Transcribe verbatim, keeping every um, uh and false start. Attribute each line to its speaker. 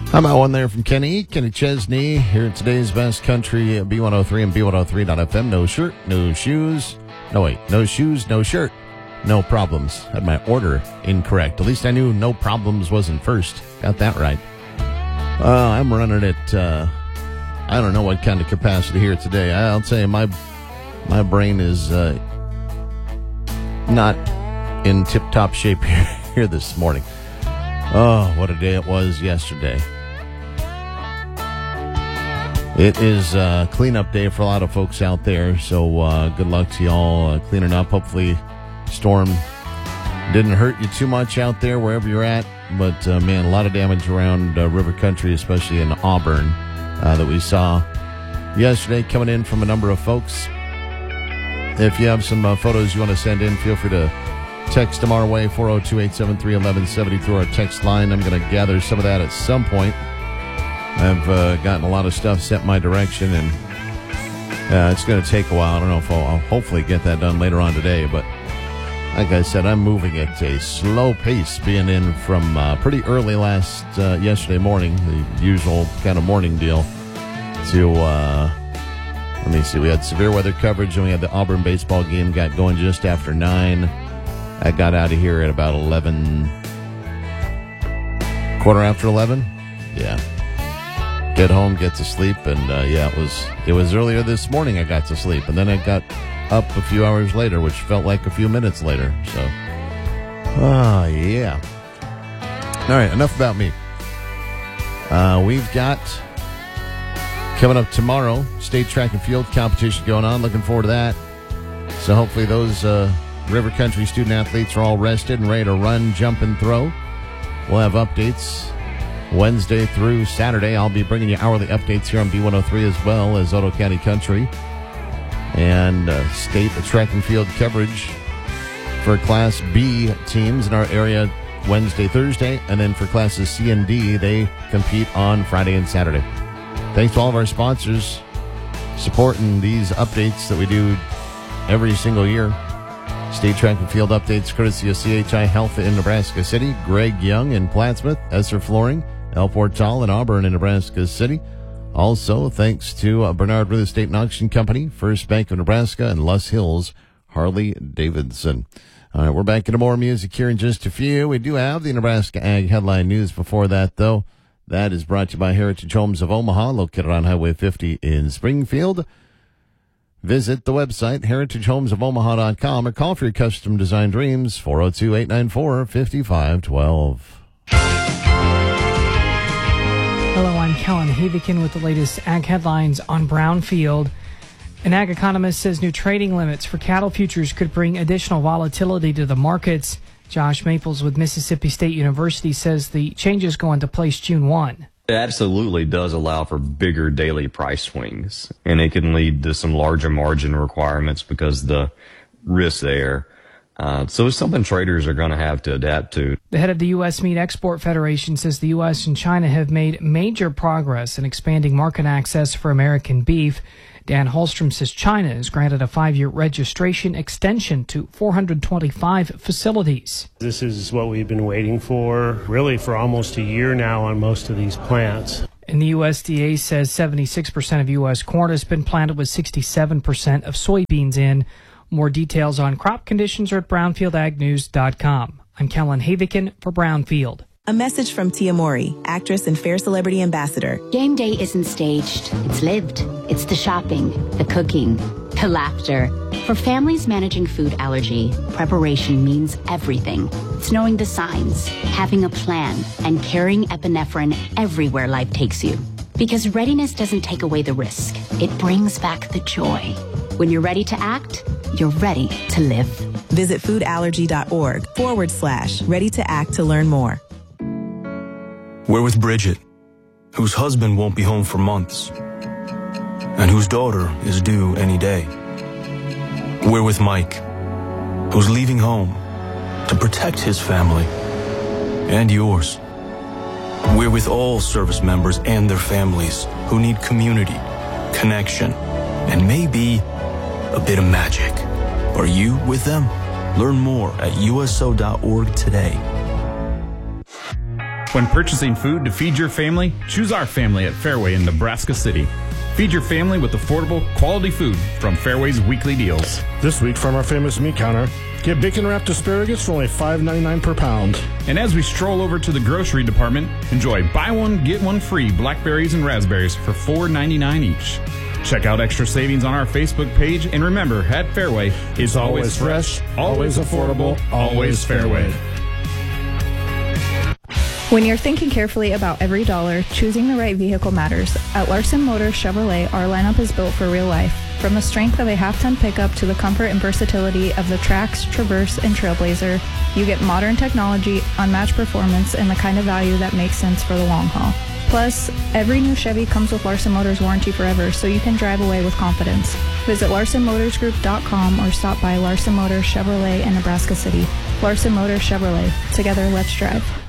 Speaker 1: How about one there from Kenny, Kenny Chesney, here at today's Best Country, B one oh three and B one oh three dot F M. No shirt, no shoes. No, wait, no shoes, no shirt. No problems. Had my order incorrect. At least I knew no problems wasn't first. Got that right. Uh, I'm running at, uh, I don't know what kind of capacity here today. I'll tell you, my, my brain is uh, not in tip-top shape here, here this morning. Oh, what a day it was yesterday. It is uh, cleanup day for a lot of folks out there, so uh, good luck to y'all uh, cleaning up. Hopefully, storm didn't hurt you too much out there wherever you're at, but uh, man, a lot of damage around uh, river country, especially in Auburn, uh, that we saw yesterday coming in from a number of folks. If you have some uh, photos you want to send in, feel free to text them our way, four oh two, eight seven three, one one seven oh through our text line. I'm going to gather some of that at some point. I've uh, gotten a lot of stuff sent my direction, and uh, it's going to take a while. I don't know if I'll, I'll hopefully get that done later on today, but like I said, I'm moving at a slow pace, being in from uh, pretty early last uh, yesterday morning, the usual kind of morning deal, to, uh, let me see, we had severe weather coverage, and we had the Auburn baseball game got going just after nine. I got out of here at about eleven, quarter after eleven. Yeah. Get home, get to sleep, and uh, yeah, it was it was earlier this morning I got to sleep, and then I got up a few hours later, which felt like a few minutes later. So, ah, uh, yeah. All right, enough about me. Uh, we've got coming up tomorrow, state track and field competition going on. Looking forward to that. So hopefully those uh, River Country student athletes are all rested and ready to run, jump, and throw. We'll have updates Wednesday through Saturday. I'll be bringing you hourly updates here on B one oh three as well as Otoe County Country. And uh, state track and field coverage for Class B teams in our area Wednesday, Thursday. And then for Classes C and D, they compete on Friday and Saturday. Thanks to all of our sponsors supporting these updates that we do every single year. State track and field updates courtesy of C H I Health in Nebraska City, Greg Young in Plattsmouth, Esser Flooring, El Portal in Auburn in Nebraska City. Also, thanks to uh, Bernard Real Estate and Auction Company, First Bank of Nebraska, and Luss Hills, Harley Davidson. All right, we're back into more music here in just a few. We do have the Nebraska Ag headline news before that, though. That is brought to you by Heritage Homes of Omaha, located on Highway fifty in Springfield. Visit the website, heritage homes of omaha dot com, or call for your custom design dreams, four oh two, eight nine four, five five one two.
Speaker 2: Hello, I'm Kellen Havikin with the latest ag headlines on Brownfield. An ag economist says new trading limits for cattle futures could bring additional volatility to the markets. Josh Maples with Mississippi State University says the changes go into place June first.
Speaker 3: It absolutely does allow for bigger daily price swings, and it can lead to some larger margin requirements because of the risk there. Uh, so it's something traders are going to have to adapt to.
Speaker 2: The head of the U S Meat Export Federation says the U S and China have made major progress in expanding market access for American beef. Dan Holstrom says China has granted a five-year registration extension to four hundred twenty-five facilities.
Speaker 4: This is what we've been waiting for, really, for almost a year now on most of these plants.
Speaker 2: And the U S D A says seventy-six percent of U S corn has been planted with sixty-seven percent of soybeans in. More details on crop conditions are at brownfield ag news dot com. I'm Kellen Havikin for Brownfield.
Speaker 5: A message from Tia Mori, actress and Fair Celebrity Ambassador.
Speaker 6: Game day isn't staged. It's lived. It's the shopping, the cooking, the laughter. For families managing food allergy, preparation means everything. It's knowing the signs, having a plan, and carrying epinephrine everywhere life takes you. Because readiness doesn't take away the risk. It brings back the joy. When you're ready to act, you're ready to live.
Speaker 5: Visit foodallergy.org forward slash ready to act to learn more.
Speaker 7: We're with Bridget, whose husband won't be home for months, and whose daughter is due any day. We're with Mike, who's leaving home to protect his family and yours. We're with all service members and their families who need community, connection, and maybe a bit of magic. Are you with them? Learn more at U S O dot org today.
Speaker 8: When purchasing food to feed your family, choose our family at Fairway in Nebraska City. Feed your family with affordable, quality food from Fairway's weekly deals.
Speaker 9: This week from our famous meat counter, get bacon-wrapped asparagus for only five ninety-nine per pound.
Speaker 8: And as we stroll over to the grocery department, enjoy buy one, get one free blackberries and raspberries for four ninety-nine each. Check out extra savings on our Facebook page, and remember, at Fairway, it's,
Speaker 9: it's always fresh, always affordable, always Fairway.
Speaker 10: When you're thinking carefully about every dollar, choosing the right vehicle matters. At Larson Motors Chevrolet, our lineup is built for real life. From the strength of a half-ton pickup to the comfort and versatility of the Trax, Traverse, and Trailblazer, you get modern technology, unmatched performance, and the kind of value that makes sense for the long haul. Plus, every new Chevy comes with Larson Motors warranty forever, so you can drive away with confidence. Visit Larson Motors Group dot com or stop by Larson Motors Chevrolet in Nebraska City. Larson Motors Chevrolet. Together, let's drive.